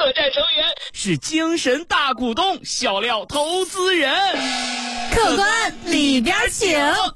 客栈成员， 是精神大股东，小料投资人。 客官里边请。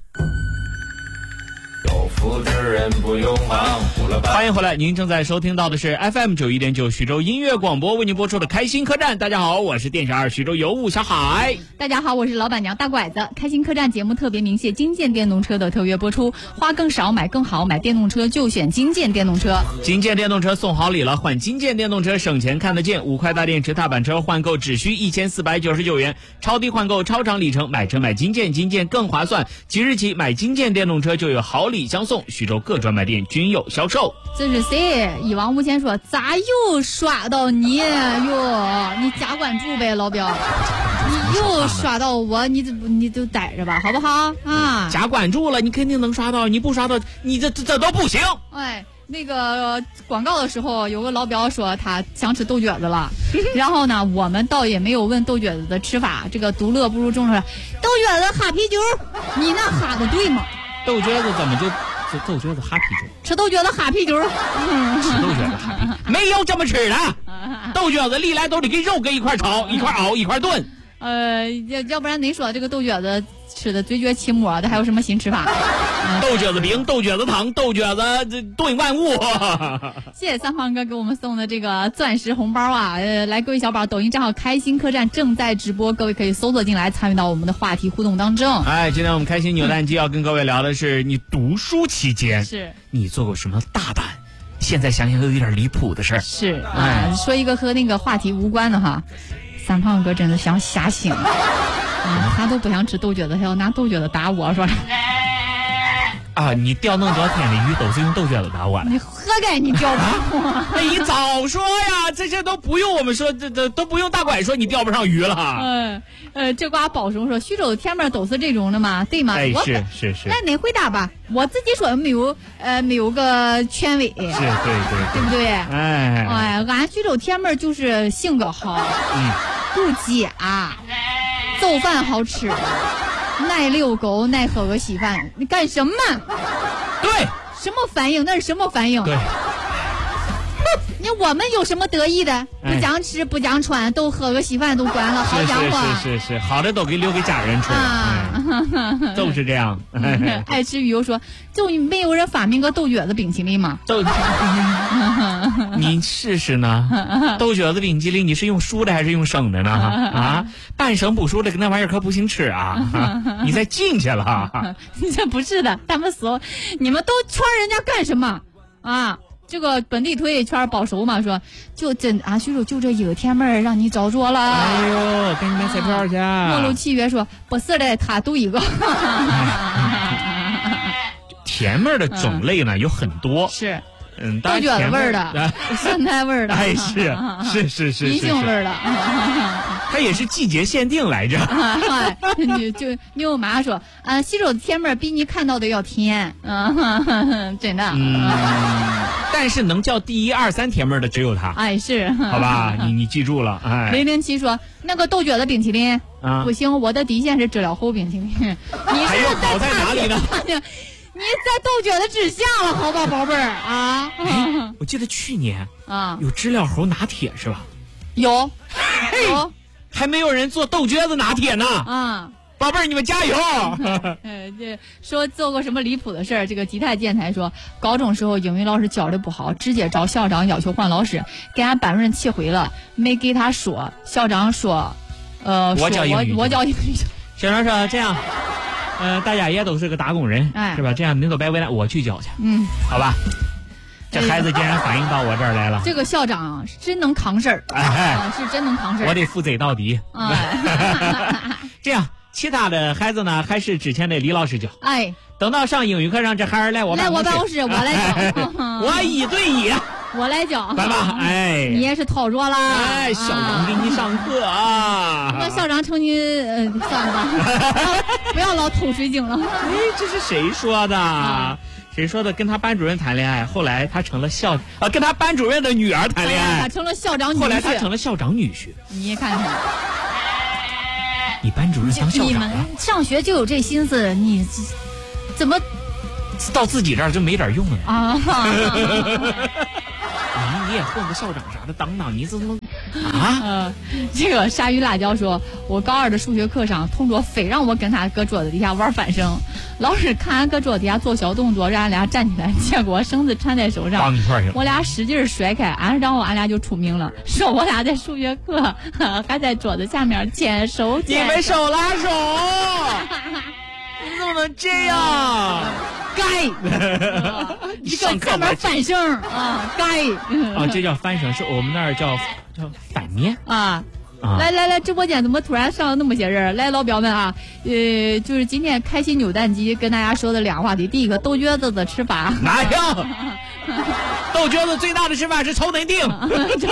有福之人不用忙， 欢迎回来，您正在收听到的是 FM91.9 徐州音乐广播为您播出的开心客栈。大家好，我是电视2徐州尤物小海。 大家好，我是老板娘大拐子。开心客栈节目特别鸣谢金建电动车的特约播出，花更少买更好，买电动车就选金建电动车。 金建电动车送好礼了，换金建电动车省钱看得见，5块大电池踏板车换购只需1499元，超低换购超长里程，买车买金建，金建更划算。即日起买金建电动车就有好礼相送，徐州各专卖店均有销售。 这是谁？一往无前说咋又刷到你哟？你加关注呗，老表。你又刷到我，你就待着吧，好不好啊？ 加关注了，你肯定能刷到，你不刷到，你这都不行。 哎，那个广告的时候，有个老表说他想吃豆角子了，然后呢，我们倒也没有问豆角子的吃法，这个独乐不如众说，豆角子哈啤酒，你那哈的对吗？ 豆角子怎么就豆角子哈啤酒？ 吃豆角子哈啤酒， 吃豆角子哈啤酒，没有这么吃的。豆角子历来都得跟肉跟一块炒，一块熬，一块炖。 要不然您说这个豆角子吃的嘴角起沫的，还有什么新吃法？ 豆角子饼、豆角子汤、豆角子炖万物。 谢谢三胖哥给我们送的这个钻石红包啊！来各位小宝，抖音账号开心客栈正在直播，各位可以搜索进来参与到我们的话题互动当中。 哎，今天我们开心扭蛋机要跟各位聊的是你读书期间是你做过什么大胆，现在想想有点离谱的事儿。 是啊，说一个和那个话题无关的哈。三胖哥真的想瞎醒他都不想吃豆角子，还要拿豆角子打我，说啊，你钓那么多天的鱼都是用豆角子打我了， 你活该你钓不上我。 那你早说呀，这些都不用我们说，这都不用大拐说你钓不上鱼了。 这瓜宝叔说徐州天门都是这种的吗？对吗？ 哎，是。 那您回答吧，我自己说没有个权威，是对不对？哎，俺徐州天门就是性格好，不假，做饭好吃，耐遛狗，耐喝个稀饭。你干什么？ 对， 什么反应？那是什么反应？ 对。 那我们有什么得意的？不讲吃不讲穿，都喝个稀饭都管了，好家伙！ 是，好的都留给家人吃了，都是这样。 爱吃鱼油说，就没有人发明个豆角子冰淇淋吗？ 你试试呢？豆角子冰淇淋你是用熟的还是用生的呢？啊，半生不熟的那玩意儿可不行吃啊！你再进去了。 这不是的，他们说你们都圈人家干什么啊？这个本地推圈保熟嘛，说就徐州就这一个甜妹让你找着了。 哎呦，给你买彩票去。 末路契约说不是的，他都一个。 甜妹的种类呢有很多， 是豆角子味儿的，酸菜味儿的， 哎是银杏味儿的。 它也是季节限定来着。 就牛妈说徐州的甜妹比你看到的要甜，真的。 但是能叫第1、2、3甜妹的只有它。 哎，是， 好吧，你记住了。哎 ，007说那个豆角的冰淇淋不行，我的底线是治疗后冰淇淋。你还有好在哪里呢？ 你在豆角的之下了，好吧，宝贝儿啊！ 我记得去年有知了猴拿铁是吧？ 有， 还没有人做豆角子拿铁呢。宝贝儿，你们加油！ 这说做过什么离谱的事儿？这个吉泰建才说，高中时候英语老师教的不好，直接找校长要求换老师，给俺班主任气毁了，没给他说。校长说， 我教英语。校长说这样，大家也都是个打工人，是吧？这样您都别为难，我去教去。好吧。这孩子竟然反映到我这儿来了。 这个校长真能扛事儿，是真能扛事儿。 我得负责到底。这样。其他的孩子呢，还是之前的李老师教。哎，等到上英语课上，这孩儿来我办公室， 我来教。 我1对1， 我来教。 来吧，哎， 你也是套着了。 哎，校长给你上课啊。 那校长成你算了吧，不要老偷水晶了。 哎，这是谁说的？谁说的？跟他班主任谈恋爱，后来他成了跟他班主任的女儿谈恋爱， 他成了校长女婿。 后来他成了校长女婿。 你看看。 你班主任当校长了？ 你们上学就有这心思，你怎么到自己这儿就没点用了啊？ 你也混个校长啥的当，你怎么啊， 这个鲨鱼辣椒说，我高2的数学课上，同桌非让我跟他搁桌子底下玩翻绳，老师看俺搁桌子底下做小动作，让俺俩站起来，结果绳子缠在手上，我俩使劲甩开，然后俺俩就出名了，说我俩在数学课还在桌子下面牵手， 你们手拉手，你怎么能这样？ 该，你搁上面翻绳啊，该啊，这叫翻绳，是我们那儿叫反面啊。来，直播间怎么突然上了那么些人？来，老表们啊，就是今天开心扭蛋机跟大家说的2个话题。第一个，豆角子的吃法。 哪有？豆角子最大的吃法是抽内腚。 豆角子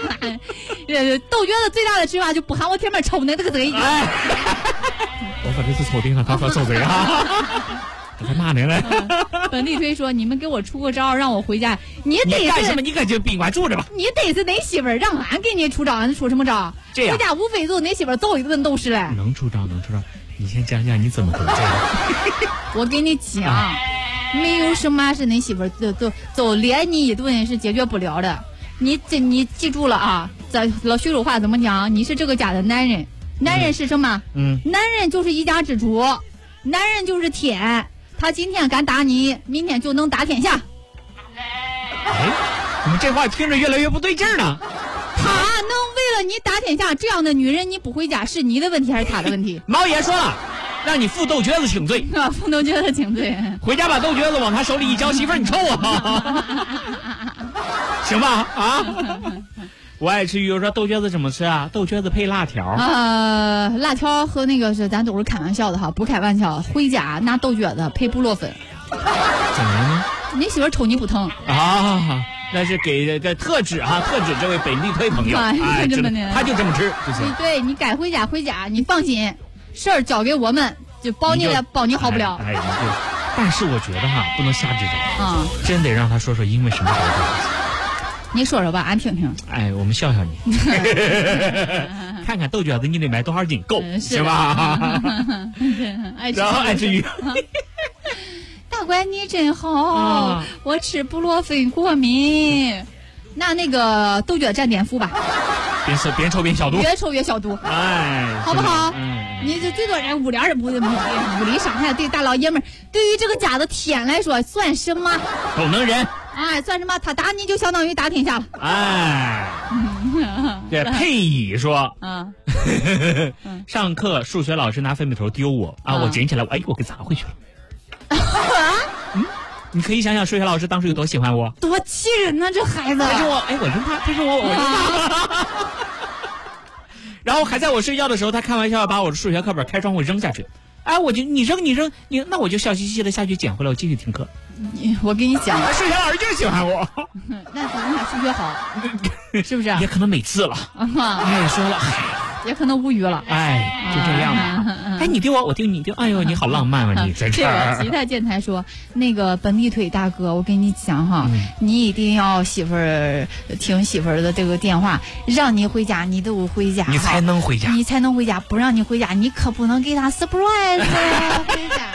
最大的吃法就不喊我前面抽那个嘴。 我可这是抽腚啊，他说抽嘴啊。我在骂您嘞。 本地推说：“你们给我出个招，让我回家。你干什么？你可就宾馆住着吧。 你得是恁媳妇儿，让俺给你出招，俺出什么招？ 这样， 回家无非就恁媳妇儿揍一顿都是嘞。 能出招。你先讲讲你怎么得罪的。 我跟你讲，没有什么是恁媳妇儿就连你一顿是解决不了的。你记住了啊！咱老徐州话怎么讲？你是这个家的男人，男人是什么？男人就是一家之主，男人就是天。”他今天敢打你，明天就能打天下。 哎，你们这话听着越来越不对劲呢。 他能为了你打天下，这样的女人你不回家是你的问题还是他的问题？ 毛爷说了，让你付豆角子请罪。 付豆角子请罪。 回家把豆角子往他手里一交，媳妇儿你抽我。行吧？啊。我爱吃鱼，我说豆角子怎么吃啊？豆角子配辣条。 辣条和那个是咱都是开玩笑的哈，不开玩笑。回家拿豆角子配布洛芬。 怎么呢？ 你媳妇抽你不疼啊？那是给个特指啊，特指这位本地推朋友。哎，他就这么吃。 对，你该回家回家，你放心，事儿交给我们，就保你好不了。 但是我觉得哈，不能瞎支招啊，真得让他说说因为什么事。 你说说吧，俺听听。 哎，我们笑笑你，看看豆角子你得买多少斤够，行吧？然后爱吃鱼。 大乖，你真好，我吃布洛芬过敏。拿那个豆角蘸碘伏吧。 边抽边消毒。 越抽越消毒。 哎， 好不好？你这最多人5点也不物理伤害，对大老爷们儿，对于这个家的天来说算什么？ 都能忍。 哎，算什么？他打你就相当于打天下了。 哎，这佩乙说，上课数学老师拿粉笔头丢我啊，我捡起来，我给砸回去了。你可以想想数学老师当时有多喜欢我， 多气人呢，这孩子。 他是我，我扔他，他是我扔他。然后还在我睡觉的时候，他开玩笑把我的数学课本开窗户扔下去。哎，你扔，那我就笑嘻嘻的下去捡回来，我继续听课。 我跟你讲， 数学老师就喜欢我。 那说明他数学好，是不是？ 也可能每次了。哎，说了， 也可能无语了。 哎，就这样吧。哎，你丢我，我丢你丢。哎呦，你好浪漫啊，你在这儿。 吉他建材说，那个本地腿大哥，我跟你讲哈，你一定要媳妇儿听媳妇儿的这个电话，让你回家，你都回家， 你才能回家， 你才能回家。不让你回家，你可不能给他 surprise 回家。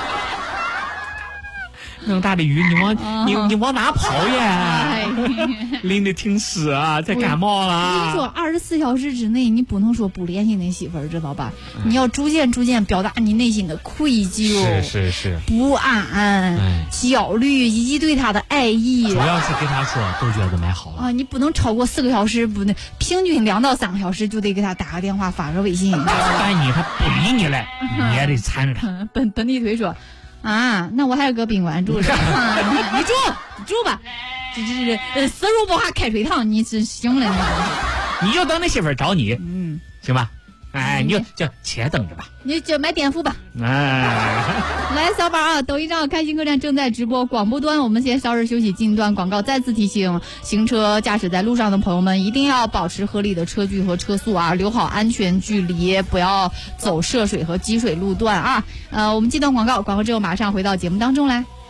那么大的雨，你往哪跑呀？淋得挺湿啊，再感冒了。 我跟你说，24小时之内，你不能说不联系你媳妇儿，知道吧？你要逐渐表达你内心的愧疚、 是不安、焦虑以及对他的爱意。 主要是跟他说豆角子买好了啊，你不能超过4个小时，不能平均2到3个小时就得给他打个电话、发个微信。 但他不理你了，你也得缠着他。 本地腿说。啊，那我还是搁宾馆住着。你住吧，这死如不化开水烫，你是行了， 你就等那媳妇儿找你，行吧？哎，你就且等着吧， 你就买碘伏吧。 哎， 来，小宝啊，抖音上开心客栈正在直播，广播端我们先稍事休息，进一段广告。再次提醒行车驾驶在路上的朋友们，一定要保持合理的车距和车速啊，留好安全距离，不要走涉水和积水路段啊。我们进段广告之后马上回到节目当中来。